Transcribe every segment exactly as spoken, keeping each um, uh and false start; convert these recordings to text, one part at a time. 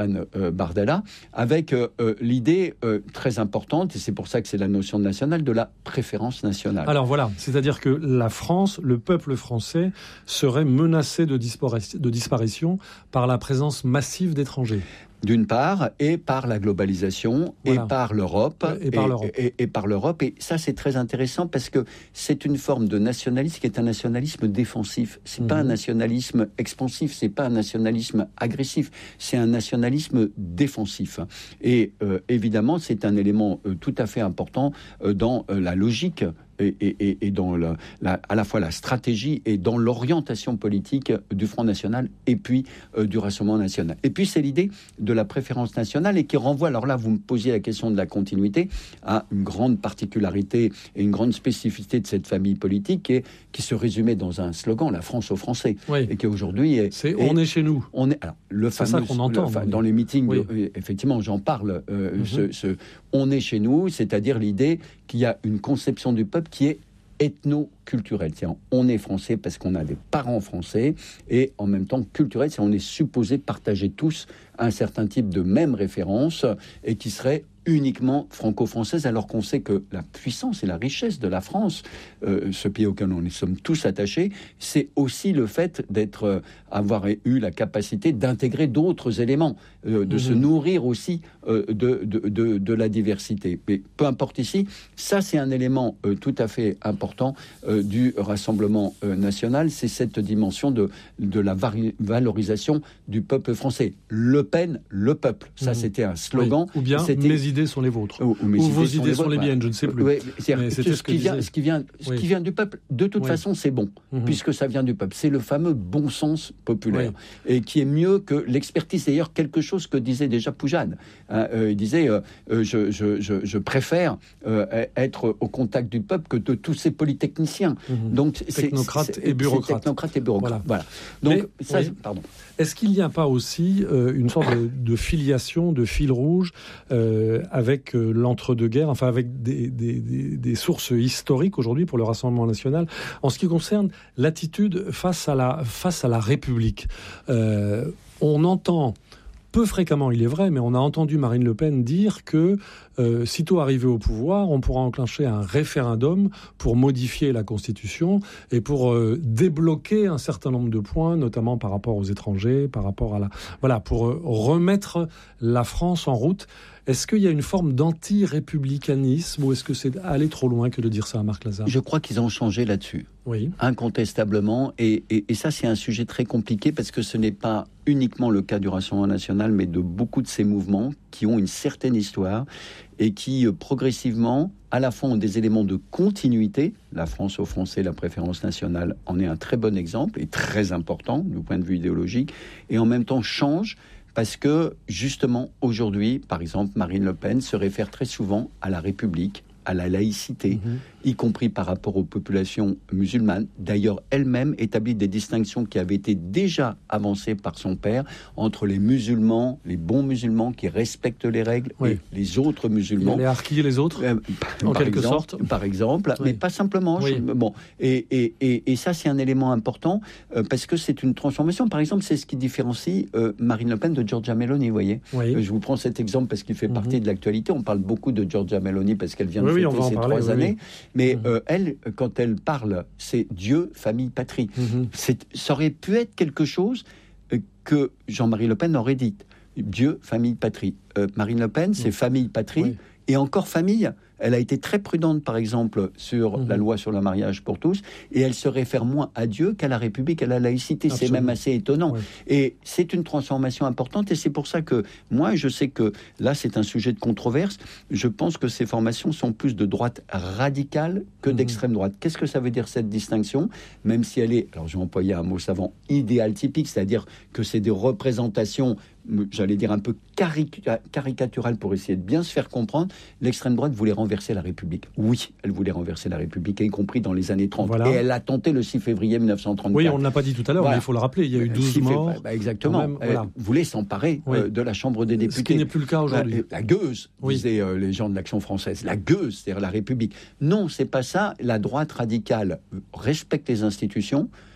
Anne euh, Bardella, avec euh, euh, l'idée euh, très importante, et c'est pour ça que c'est la notion de national, de la préférence nationale. Alors voilà, c'est-à-dire que la France, le peuple français, serait menacé de, dispari- de disparition par la présence massive d'étrangers. D'une part, et par la globalisation, voilà. et par l'Europe, et, et par et, l'Europe. Et, et, et par l'Europe. Et ça, c'est très intéressant parce que c'est une forme de nationalisme qui est un nationalisme défensif. C'est mmh. pas un nationalisme expansif, c'est pas un nationalisme agressif, c'est un nationalisme défensif. Et euh, évidemment, c'est un élément euh, tout à fait important euh, dans euh, la logique Et, et, et dans le, la, à la fois la stratégie et dans l'orientation politique du Front National et puis euh, du Rassemblement National. Et puis c'est l'idée de la préférence nationale et qui renvoie, alors là vous me posiez la question de la continuité, à une grande particularité et une grande spécificité de cette famille politique qui, est, qui se résumait dans un slogan, la France aux Français, oui. et qui aujourd'hui est... C'est est, on est chez nous. On est, alors, le c'est fameux, ça qu'on entend. Le, dans les meetings, oui. de, effectivement j'en parle, euh, mm-hmm. ce, ce, on est chez nous, c'est-à-dire l'idée qu'il y a une conception du peuple qui est ethno-culturelle. C'est-à-dire, on est français parce qu'on a des parents français et en même temps culturel, c'est on est supposé partager tous un certain type de même référence et qui serait uniquement franco-française, alors qu'on sait que la puissance et la richesse de la France, euh, ce pays auquel nous sommes tous attachés, c'est aussi le fait d'être, euh, avoir eu la capacité d'intégrer d'autres éléments, euh, de mmh. se nourrir aussi euh, de, de, de, de la diversité. Mais peu importe ici, ça c'est un élément euh, tout à fait important euh, du Rassemblement euh, national, c'est cette dimension de, de la vari- valorisation du peuple français. Le Pen, le peuple. Ça, mmh. c'était un slogan. Oui. Ou bien, c'était... mes idées sont les vôtres. Ou, ou, ou vos idées idées sont les, sont les miennes, je ne sais plus. Oui, mais c'était ce, ce, que qui vient, disait... ce, qui vient, ce oui. qui vient du peuple, de toute oui. façon, c'est bon, mmh. puisque ça vient du peuple. C'est le fameux bon sens populaire, oui. et qui est mieux que l'expertise. D'ailleurs, quelque chose que disait déjà Poujade. Hein, euh, il disait, euh, euh, je, je, je, je préfère euh, être au contact du peuple que de tous ces polytechniciens. Mmh. Donc, technocrates c'est, et bureaucrates. Technocrates et bureaucrates. Voilà. voilà. Donc, mais, ça, oui. pardon. Est-ce qu'il n'y a pas aussi euh, une sorte de, de filiation, de fil rouge euh, avec euh, l'entre-deux-guerres, enfin avec des, des, des, des sources historiques aujourd'hui pour le Rassemblement national, en ce qui concerne l'attitude face à la, face à la République. Euh, on entend... Peu fréquemment, il est vrai, mais on a entendu Marine Le Pen dire que, euh, sitôt arrivé au pouvoir, on pourra enclencher un référendum pour modifier la Constitution et pour euh, débloquer un certain nombre de points, notamment par rapport aux étrangers, par rapport à la... Voilà, pour euh, remettre la France en route. Est-ce qu'il y a une forme d'anti-républicanisme ou est-ce que c'est aller trop loin que de dire ça à Marc Lazare ? Je crois qu'ils ont changé là-dessus. Oui. Incontestablement. Et, et, et ça, c'est un sujet très compliqué parce que ce n'est pas uniquement le cas du Rassemblement national, mais de beaucoup de ces mouvements qui ont une certaine histoire et qui, euh, progressivement, à la fois ont des éléments de continuité. La France aux Français, la préférence nationale en est un très bon exemple et très important du point de vue idéologique, et en même temps changent. Parce que, justement, aujourd'hui, par exemple, Marine Le Pen se réfère très souvent à la République, à la laïcité, mmh. y compris par rapport aux populations musulmanes. D'ailleurs, elle-même établit des distinctions qui avaient été déjà avancées par son père entre les musulmans, les bons musulmans qui respectent les règles, oui. et les autres musulmans. Les harkis, les autres, euh, en quelque exemple, sorte. Par exemple, oui. mais pas simplement. Oui. Je, bon, et, et, et, et ça, c'est un élément important euh, parce que c'est une transformation. Par exemple, c'est ce qui différencie euh, Marine Le Pen de Giorgia Meloni, vous voyez. Oui. Euh, je vous prends cet exemple parce qu'il fait mmh. partie de l'actualité. On parle beaucoup de Giorgia Meloni parce qu'elle vient de oui, fêter oui, ses parler, trois oui, années. Oui. Mais mmh. euh, elle, quand elle parle, c'est Dieu, famille, patrie. Mmh. C'est, ça aurait pu être quelque chose euh, que Jean-Marie Le Pen aurait dit. Dieu, famille, patrie. Euh, Marine Le Pen, c'est mmh. famille, patrie. Oui. Et encore famille. Elle a été très prudente, par exemple, sur mmh. la loi sur le mariage pour tous, et elle se réfère moins à Dieu qu'à la République, à la laïcité. Absolument. C'est même assez étonnant. Oui. Et c'est une transformation importante, et c'est pour ça que moi, je sais que là, c'est un sujet de controverse. Je pense que ces formations sont plus de droite radicale que mmh. d'extrême droite. Qu'est-ce que ça veut dire, cette distinction ? Même si elle est, alors je vais employer un mot savant, idéal typique, c'est-à-dire que c'est des représentations, j'allais dire un peu caricaturales pour essayer de bien se faire comprendre. L'extrême droite voulait renverser la République. Oui, elle voulait renverser la République, y compris dans les années trente. Voilà. Et elle a tenté le six février mille neuf cent trente-quatre. Oui, on ne l'a pas dit tout à l'heure, voilà. mais il faut le rappeler, il y a eu douze morts. Bah, exactement. Même, voilà. Elle voulait s'emparer oui. euh, de la Chambre des députés. Ce qui n'est plus le cas aujourd'hui. La, la gueuse, oui. disaient euh, les gens de l'Action française. La gueuse, c'est-à-dire la République. Non, c'est pas ça. La droite radicale respecte les institutions,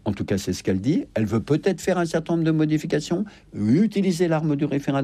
en tout cas c'est ce qu'elle dit, elle veut peut-être faire un certain nombre de modifications, utiliser l'arme du référendum